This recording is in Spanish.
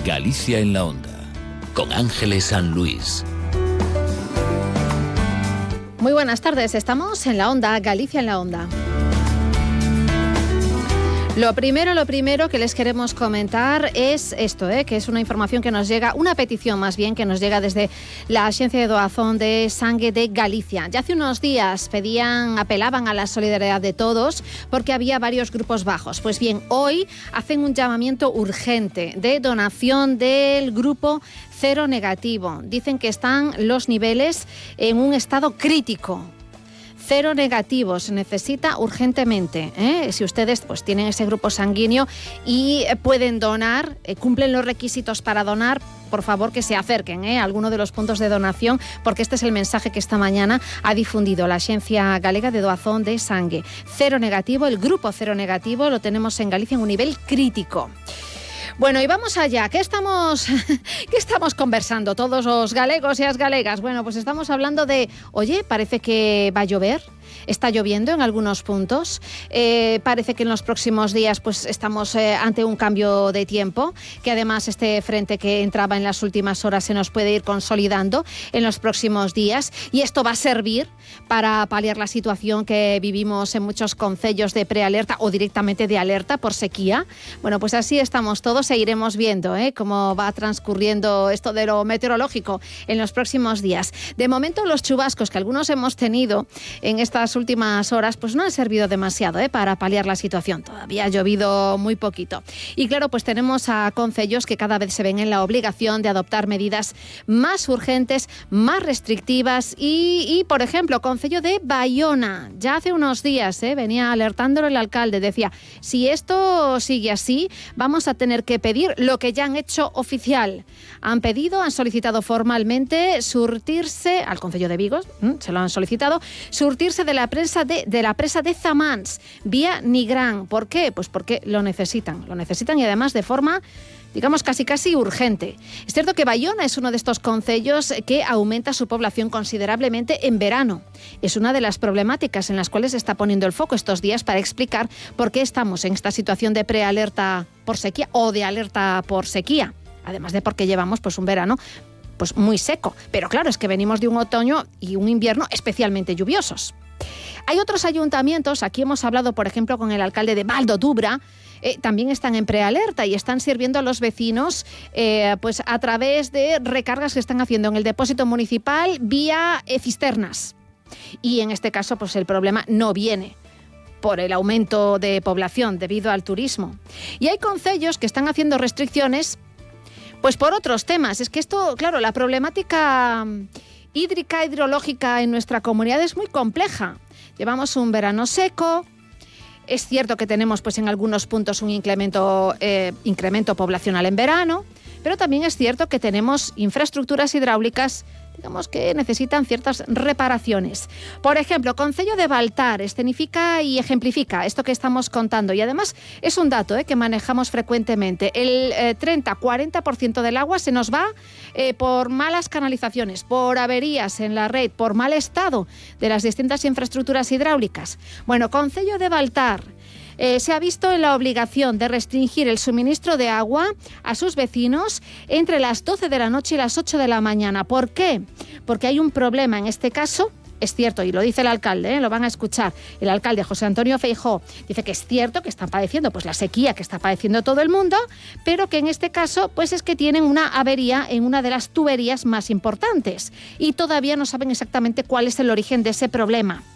Galicia en la Onda, con Ángeles San Luis. Muy buenas tardes, estamos en la Onda, Galicia en la Onda. Lo primero que les queremos comentar es esto, que es una información que nos llega, una petición más bien, que nos llega desde la Axencia de Doazón de Sangue de Galicia. Ya hace unos días apelaban a la solidaridad de todos porque había varios grupos bajos. Pues bien, hoy hacen un llamamiento urgente de donación del grupo cero negativo. Dicen que están los niveles en un estado crítico. Cero negativo se necesita urgentemente. Si ustedes pues tienen ese grupo sanguíneo y pueden donar, cumplen los requisitos para donar, por favor que se acerquen a alguno de los puntos de donación, porque este es el mensaje que esta mañana ha difundido la Axencia Galega de Doazón de Sangue. Cero negativo, el grupo cero negativo lo tenemos en Galicia en un nivel crítico. Bueno, y vamos allá. ¿Qué estamos conversando todos los galegos y las galegas? Bueno, pues estamos hablando de, oye, parece que va a llover. Está lloviendo en algunos puntos. Parece que en los próximos días pues estamos ante un cambio de tiempo, que además este frente que entraba en las últimas horas se nos puede ir consolidando en los próximos días, y esto va a servir para paliar la situación que vivimos en muchos concellos de prealerta o directamente de alerta por sequía. Bueno, pues así estamos todos e iremos viendo cómo va transcurriendo esto de lo meteorológico en los próximos días. De momento los chubascos que algunos hemos tenido en estas últimas horas pues no han servido demasiado para paliar la situación. Todavía ha llovido muy poquito. Y claro, pues tenemos a concellos que cada vez se ven en la obligación de adoptar medidas más urgentes, más restrictivas y por ejemplo, concello de Baiona. Ya hace unos días venía alertándolo el alcalde. Decía, si esto sigue así, vamos a tener que pedir lo que ya han hecho oficial. Han solicitado formalmente surtirse, al concello de Vigo, se lo han solicitado, surtirse de la presa de Zamans, vía Nigrán. ¿Por qué? Pues porque lo necesitan y además de forma, digamos, casi urgente. Es cierto que Baiona es uno de estos concellos que aumenta su población considerablemente en verano. Es una de las problemáticas en las cuales se está poniendo el foco estos días para explicar por qué estamos en esta situación de prealerta por sequía o de alerta por sequía. Además de porque llevamos pues un verano pues muy seco. Pero claro, es que venimos de un otoño y un invierno especialmente lluviosos. Hay otros ayuntamientos, aquí hemos hablado por ejemplo con el alcalde de Val d'Odubra, también están en prealerta y están sirviendo a los vecinos pues a través de recargas que están haciendo en el depósito municipal vía cisternas. Y en este caso pues el problema no viene por el aumento de población debido al turismo. Y hay concellos que están haciendo restricciones pues por otros temas. Es que esto, claro, la problemática hidrológica en nuestra comunidad es muy compleja. Llevamos un verano seco. Es cierto que tenemos pues en algunos puntos un incremento poblacional en verano, pero también es cierto que tenemos infraestructuras hidráulicas, digamos, que necesitan ciertas reparaciones. Por ejemplo, concello de Baltar escenifica y ejemplifica esto que estamos contando, y además es un dato que manejamos frecuentemente. El 30-40% del agua se nos va por malas canalizaciones, por averías en la red, por mal estado de las distintas infraestructuras hidráulicas. Bueno, concello de Baltar se ha visto en la obligación de restringir el suministro de agua a sus vecinos entre las 12 de la noche y las 8 de la mañana. ¿Por qué? Porque hay un problema en este caso. Es cierto, y lo dice el alcalde, lo van a escuchar. El alcalde José Antonio Feijóo dice que es cierto que están padeciendo pues la sequía que está padeciendo todo el mundo, pero que en este caso pues es que tienen una avería en una de las tuberías más importantes y todavía no saben exactamente cuál es el origen de ese problema.